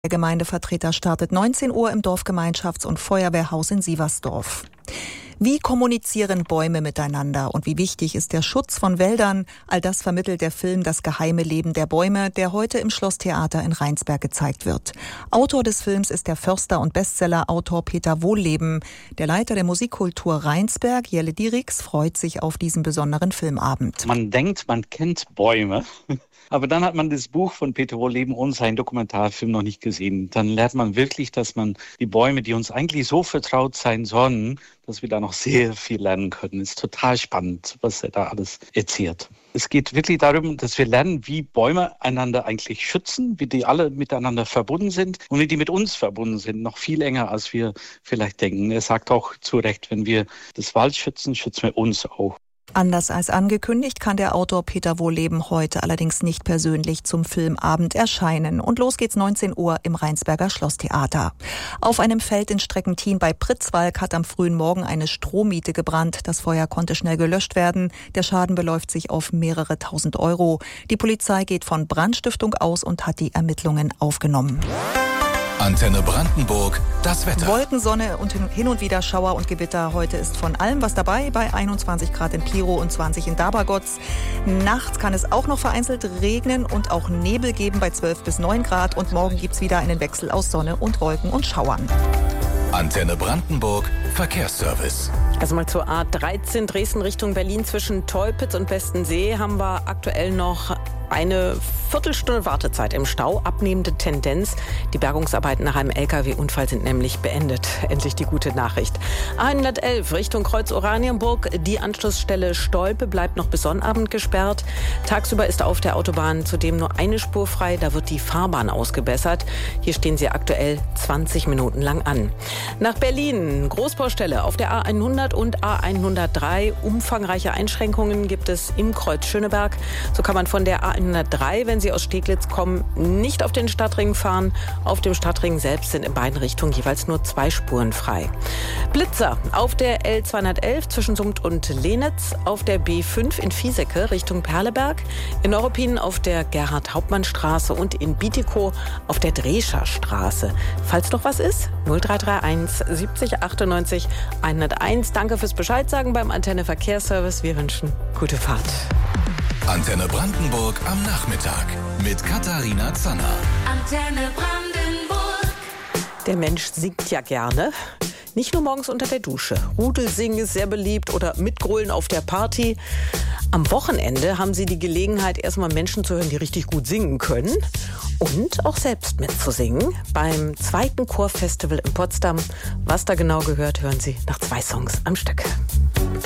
Der Gemeindevertreter startet 19 Uhr im Dorfgemeinschafts- und Feuerwehrhaus in Sieversdorf. Wie kommunizieren Bäume miteinander und wie wichtig ist der Schutz von Wäldern? All das vermittelt der Film Das geheime Leben der Bäume, der heute im Schlosstheater in Rheinsberg gezeigt wird. Autor des Films ist der Förster und Bestsellerautor Peter Wohlleben. Der Leiter der Musikkultur Rheinsberg, Jelle Dierichs, freut sich auf diesen besonderen Filmabend. Man denkt, man kennt Bäume. Aber dann hat man das Buch von Peter Wohlleben und seinen Dokumentarfilm noch nicht gesehen. Dann lernt man wirklich, dass man die Bäume, die uns eigentlich so vertraut sein sollen, dass wir da noch sehr viel lernen können. Es ist total spannend, was er da alles erzählt. Es geht wirklich darum, dass wir lernen, wie Bäume einander eigentlich schützen, wie die alle miteinander verbunden sind und wie die mit uns verbunden sind, noch viel enger, als wir vielleicht denken. Er sagt auch zu Recht, wenn wir das Wald schützen, schützen wir uns auch. Anders als angekündigt kann der Autor Peter Wohlleben heute allerdings nicht persönlich zum Filmabend erscheinen. Und los geht's 19 Uhr im Rheinsberger Schlosstheater. Auf einem Feld in Streckentin bei Pritzwalk hat am frühen Morgen eine Strohmiete gebrannt. Das Feuer konnte schnell gelöscht werden. Der Schaden beläuft sich auf mehrere tausend Euro. Die Polizei geht von Brandstiftung aus und hat die Ermittlungen aufgenommen. Antenne Brandenburg, das Wetter. Wolken, Sonne und hin und wieder Schauer und Gewitter. Heute ist von allem was dabei, bei 21 Grad in Piro und 20 in Dabergotz. Nachts kann es auch noch vereinzelt regnen und auch Nebel geben bei 12 bis 9 Grad. Und morgen gibt es wieder einen Wechsel aus Sonne und Wolken und Schauern. Antenne Brandenburg, Verkehrsservice. Also mal zur A13 Dresden Richtung Berlin zwischen Teupitz und Bestensee haben wir aktuell noch eine Viertelstunde Wartezeit im Stau, abnehmende Tendenz. Die Bergungsarbeiten nach einem LKW-Unfall sind nämlich beendet. Endlich die gute Nachricht. A111 Richtung Kreuz Oranienburg. Die Anschlussstelle Stolpe bleibt noch bis Sonnabend gesperrt. Tagsüber ist auf der Autobahn zudem nur eine Spur frei. Da wird die Fahrbahn ausgebessert. Hier stehen sie aktuell 20 Minuten lang an. Nach Berlin, Großbaustelle auf der A100 und A103. Umfangreiche Einschränkungen gibt es im Kreuz Schöneberg. So kann man von der A103, wenn Sie aus Steglitz kommen, nicht auf den Stadtring fahren. Auf dem Stadtring selbst sind in beiden Richtungen jeweils nur 2 Spuren frei. Blitzer auf der L211 zwischen Summt und Lenitz, auf der B5 in Viesecke Richtung Perleberg, in Neuruppin auf der Gerhard-Hauptmann-Straße und in Bietigkow auf der Drescher Straße. Falls noch was ist, 0331 70 98 101. Danke fürs Bescheidsagen beim Antenne Verkehrsservice. Wir wünschen gute Fahrt. Antenne Brandenburg am Nachmittag mit Katharina Zanner. Antenne Brandenburg. Der Mensch singt ja gerne. Nicht nur morgens unter der Dusche. Rudelsingen ist sehr beliebt oder mitgrölen auf der Party. Am Wochenende haben Sie die Gelegenheit, erstmal Menschen zu hören, die richtig gut singen können. Und auch selbst mitzusingen. Beim 2. Chorfestival in Potsdam. Was da genau gehört, hören Sie nach 2 Songs am Stück.